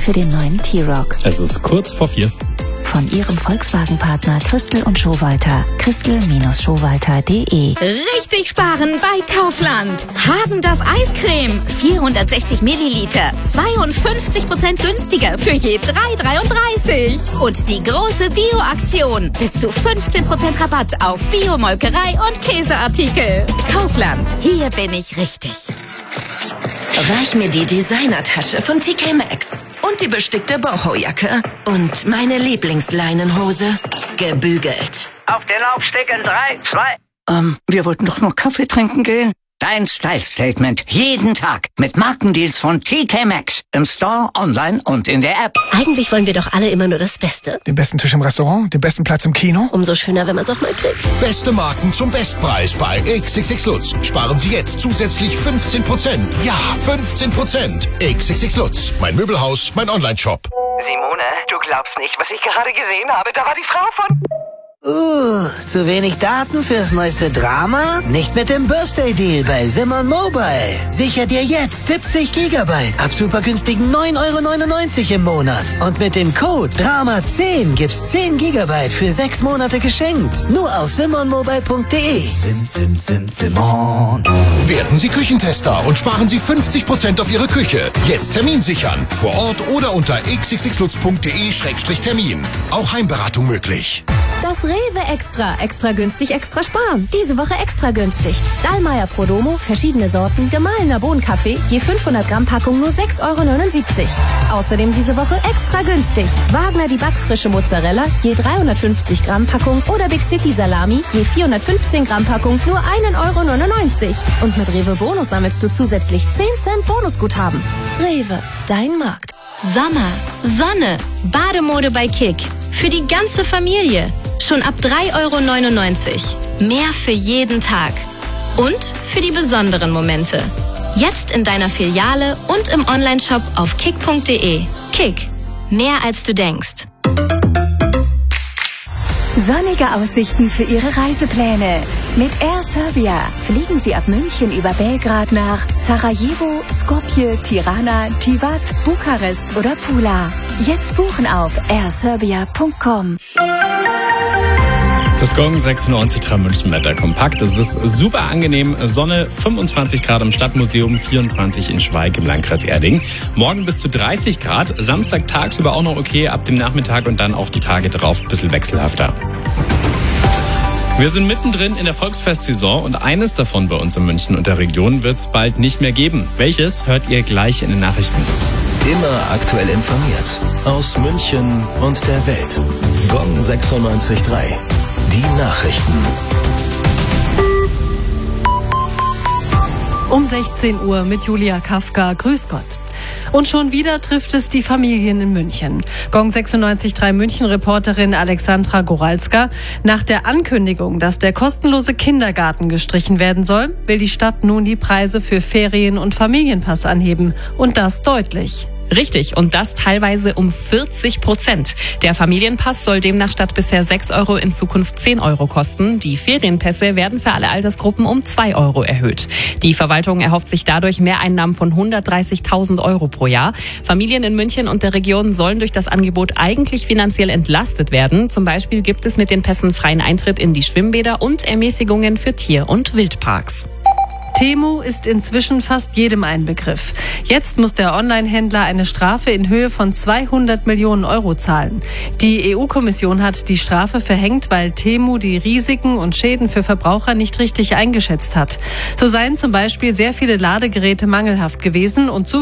Zeit für den neuen T-Roc. Es ist kurz vor 4. Von Ihrem Volkswagen-Partner Christel und Schowalter. Christel-Schowalter.de. Richtig sparen bei Kaufland. Häagen-Dazs Eiscreme. 460 Milliliter. 52% günstiger für je 3,33. Und die große Bio-Aktion. Bis zu 15% Rabatt auf Biomolkerei und Käseartikel. Kaufland. Hier bin ich richtig. Reich mir die Designertasche von TK Maxx. Und die bestickte Boho-Jacke. Und meine Lieblingsleinenhose. Gebügelt. Auf den Laufsteg in 3, 2... Wir wollten doch nur Kaffee trinken gehen. Dein Style-Statement. Jeden Tag. Mit Markendeals von TK Maxx. Im Store, online und in der App. Eigentlich wollen wir doch alle immer nur das Beste. Den besten Tisch im Restaurant, den besten Platz im Kino. Umso schöner, wenn man es auch mal kriegt. Beste Marken zum Bestpreis bei XXX Lutz. Sparen Sie jetzt zusätzlich 15%. Ja, 15%. XXX Lutz. Mein Möbelhaus, mein Online-Shop. Simone, du glaubst nicht, was ich gerade gesehen habe. Da war die Frau von... Zu wenig Daten fürs neueste Drama? Nicht mit dem Birthday Deal bei Simon Mobile. Sicher dir jetzt 70 Gigabyte ab super günstigen 9,99 € im Monat. Und mit dem Code DRAMA10 gibt's 10 Gigabyte für 6 Monate geschenkt. Nur auf simonmobile.de. Simon. Werden Sie Küchentester und sparen Sie 50% auf Ihre Küche. Jetzt Termin sichern. Vor Ort oder unter xxxlutz.de/termin. Auch Heimberatung möglich. Das Rewe Extra. Extra günstig, extra sparen. Diese Woche extra günstig. Dallmayr Prodomo, verschiedene Sorten, gemahlener Bohnenkaffee, je 500 Gramm Packung nur 6,79 €. Außerdem diese Woche extra günstig. Wagner die backfrische Mozzarella, je 350 Gramm Packung oder Big City Salami, je 415 Gramm Packung nur 1,99 €. Und mit Rewe Bonus sammelst du zusätzlich 10 Cent Bonusguthaben. Rewe, dein Markt. Sommer, Sonne, Bademode bei Kick. Für die ganze Familie. Schon ab 3,99 €. Mehr für jeden Tag. Und für die besonderen Momente. Jetzt in deiner Filiale und im Onlineshop auf kick.de. Kick. Mehr als du denkst. Sonnige Aussichten für Ihre Reisepläne. Mit Air Serbia fliegen Sie ab München über Belgrad nach Sarajevo, Skopje, Tirana, Tivat, Bukarest oder Pula. Jetzt buchen auf airserbia.com. Das Gong 96,3 München Wetter kompakt. Es ist super angenehm. Sonne, 25 Grad im Stadtmuseum, 24 in Schweig im Landkreis Erding. Morgen bis zu 30 Grad. Samstag tagsüber auch noch okay, ab dem Nachmittag und dann auch die Tage drauf ein bisschen wechselhafter. Wir sind mittendrin in der Volksfestsaison und eines davon bei uns in München und der Region wird es bald nicht mehr geben. Welches hört ihr gleich in den Nachrichten. Immer aktuell informiert. Aus München und der Welt. Gong 96,3. Die Nachrichten. Um 16 Uhr mit Julia Kafka. Grüß Gott. Und schon wieder trifft es die Familien in München. Gong 96,3 München-Reporterin Alexandra Goralska. Nach der Ankündigung, dass der kostenlose Kindergarten gestrichen werden soll, will die Stadt nun die Preise für Ferien- und Familienpass anheben. Und das deutlich. Richtig, und das teilweise um 40%. Der Familienpass soll demnach statt bisher 6 € in Zukunft 10 € kosten. Die Ferienpässe werden für alle Altersgruppen um 2 € erhöht. Die Verwaltung erhofft sich dadurch Mehreinnahmen von 130.000 € pro Jahr. Familien in München und der Region sollen durch das Angebot eigentlich finanziell entlastet werden. Zum Beispiel gibt es mit den Pässen freien Eintritt in die Schwimmbäder und Ermäßigungen für Tier- und Wildparks. Temu ist inzwischen fast jedem ein Begriff. Jetzt muss der Online-Händler eine Strafe in Höhe von 200 Millionen € zahlen. Die EU-Kommission hat die Strafe verhängt, weil Temu die Risiken und Schäden für Verbraucher nicht richtig eingeschätzt hat. So seien zum Beispiel sehr viele Ladegeräte mangelhaft gewesen und